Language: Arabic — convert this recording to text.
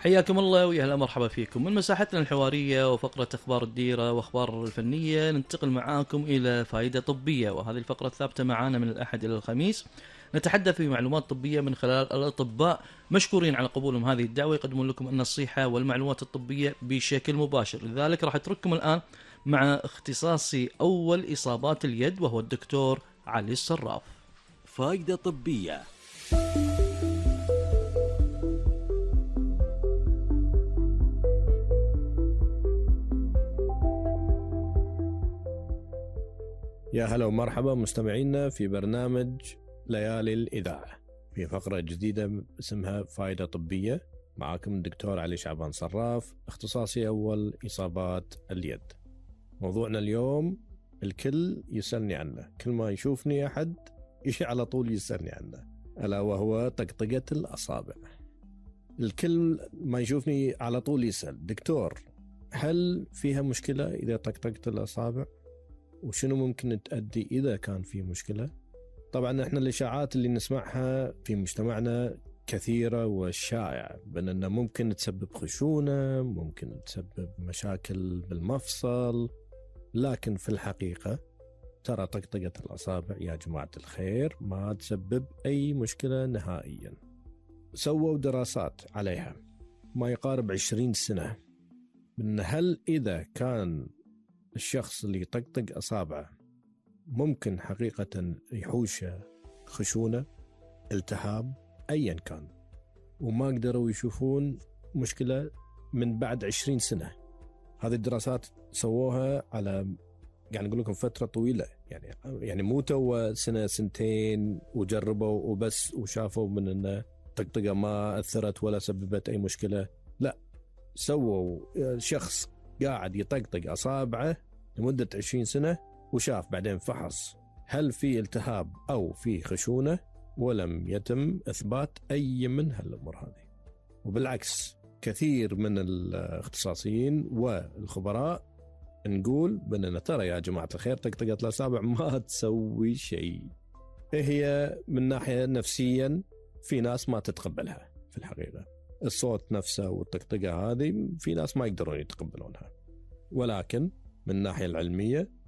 حياكم الله ويا هلا مرحبا فيكم من مساحتنا الحوارية وفقرة أخبار الديرة وأخبار الفنية. ننتقل معاكم إلى فائدة طبية، وهذه الفقرة الثابتة معانا من الأحد إلى الخميس. نتحدث في معلومات طبية من خلال الأطباء مشكورين على قبولهم هذه الدعوة، يقدمون لكم النصيحة والمعلومات الطبية بشكل مباشر. لذلك راح أترككم الآن مع اختصاصي أول إصابات اليد وهو الدكتور علي الصراف. فائدة طبية. يا هلا ومرحبا مستمعينا في برنامج ليالي الإذاعة في فقرة جديدة اسمها فائدة طبية. معاكم الدكتور علي شعبان صراف، اختصاصي أول إصابات اليد. موضوعنا اليوم الكل يسألني عنه، كل ما يشوفني أحد على طول يسألني عنه، ألا وهو طقطقة الأصابع. الكل ما يشوفني على طول يسأل دكتور هل فيها مشكلة إذا طقطقت الأصابع؟ وشنو ممكن تؤدي إذا كان في مشكلة؟ طبعا احنا الإشاعات اللي نسمعها في مجتمعنا كثيرة وشائعة، بأنها ممكن تسبب خشونة، ممكن تسبب مشاكل بالمفصل، لكن في الحقيقة ترى طقطقة الأصابع يا جماعة الخير ما تسبب أي مشكلة نهائيا. سووا دراسات عليها ما يقارب 20 سنة، من هل إذا كان الشخص اللي يطقطق أصابعه ممكن حقيقة يحوش خشونة، التهاب، أيا كان، وما قدروا يشوفون مشكلة من بعد 20 سنة. هذه الدراسات سووها على يعني أقول لكم فترة طويلة، يعني مو تو سنة سنتين وجربوا وبس وشافوا من أن طقطقة ما أثرت ولا سببت أي مشكلة. لا، سووا شخص قاعد يطقطق أصابعه لمدة 20 سنة وشاف بعدين فحص هل في التهاب أو في خشونة، ولم يتم إثبات أي من هالأمور هذه. وبالعكس كثير من الاختصاصيين والخبراء نقول بأننا ترى يا جماعة الخير طقطقة الأصابع ما تسوي شيء. هي من ناحية نفسيا في ناس ما تتقبلها، في الحقيقة الصوت نفسه والطقطقة هذه في ناس ما يقدرون يتقبلونها، ولكن من الناحية العلمية